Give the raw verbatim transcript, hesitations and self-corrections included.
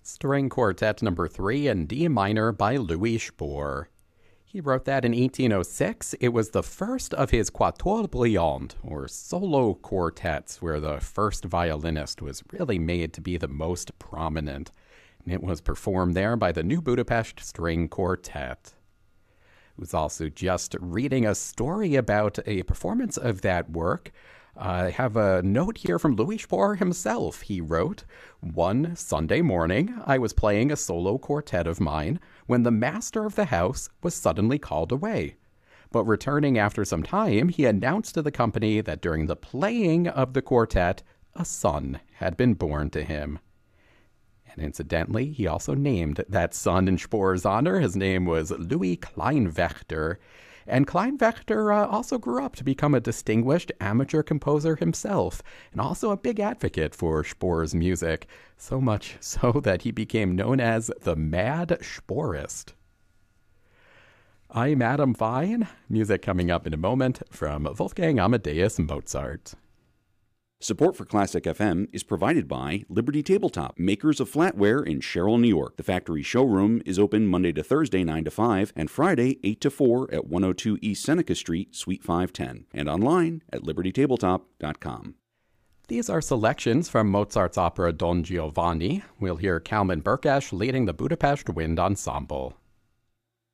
String Quartet Number three in D minor by Louis Spohr. He wrote that in eighteen oh six. It was the first of his Quatuors Brillants, or solo quartets, where the first violinist was really made to be the most prominent. And it was performed there by the New Budapest String Quartet. I was also just reading a story about a performance of that work. I have a note here from Louis Spohr himself. He wrote, "One Sunday morning, I was playing a solo quartet of mine when the master of the house was suddenly called away. But returning after some time, he announced to the company that during the playing of the quartet, a son had been born to him." And incidentally, he also named that son in Spohr's honor. His name was Louis Kleinwächter. And Kleinwächter uh, also grew up to become a distinguished amateur composer himself, and also a big advocate for Spohr's music, so much so that he became known as the Mad Spohrist. I'm Adam Vine. Music coming up in a moment from Wolfgang Amadeus Mozart. Support for Classic F M is provided by Liberty Tabletop, makers of flatware in Sherrill, New York. The factory showroom is open Monday to Thursday, nine to five, and Friday, eight to four at one oh two East Seneca Street, Suite five ten, and online at liberty tabletop dot com. These are selections from Mozart's opera Don Giovanni. We'll hear Kalman Berkesh leading the Budapest Wind Ensemble.